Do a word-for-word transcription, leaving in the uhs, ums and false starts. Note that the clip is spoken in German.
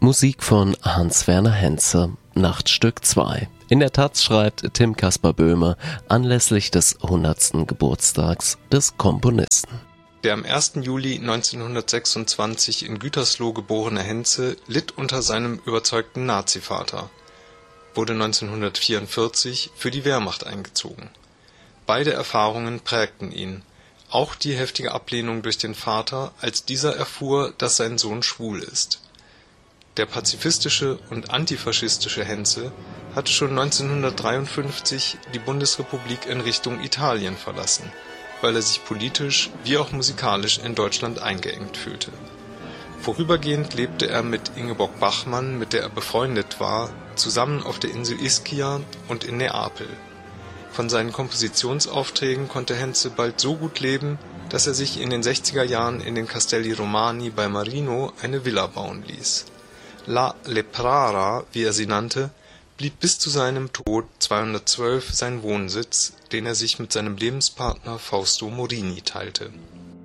Musik von Hans-Werner Henze, Nachtstück zwei. In der Taz schreibt Tim Caspar Böhme anlässlich des hundertsten Geburtstags des Komponisten. Der am ersten Juli neunzehnhundertsechsundzwanzig in Gütersloh geborene Henze litt unter seinem überzeugten Nazivater, wurde neunzehnhundertvierundvierzig für die Wehrmacht eingezogen. Beide Erfahrungen prägten ihn, auch die heftige Ablehnung durch den Vater, als dieser erfuhr, dass sein Sohn schwul ist. Der pazifistische und antifaschistische Henze hatte schon neunzehnhundertdreiundfünfzig die Bundesrepublik in Richtung Italien verlassen, weil er sich politisch wie auch musikalisch in Deutschland eingeengt fühlte. Vorübergehend lebte er mit Ingeborg Bachmann, mit der er befreundet war, zusammen auf der Insel Ischia und in Neapel. Von seinen Kompositionsaufträgen konnte Henze bald so gut leben, dass er sich in den sechziger Jahren in den Castelli Romani bei Marino eine Villa bauen ließ. La Leprara, wie er sie nannte, blieb bis zu seinem Tod zweihundertzwölf sein Wohnsitz, den er sich mit seinem Lebenspartner Fausto Morini teilte.